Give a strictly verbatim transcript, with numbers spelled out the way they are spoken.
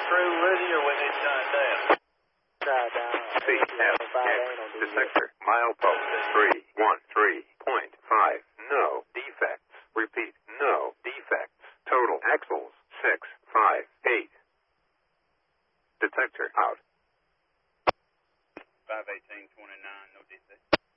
through with you or we need time down? Try down. C F X detector milepost three one three point five. No defects. Repeat. No defects. Total axles six five eight. Detector out. five eighteen twenty-nine. No defects.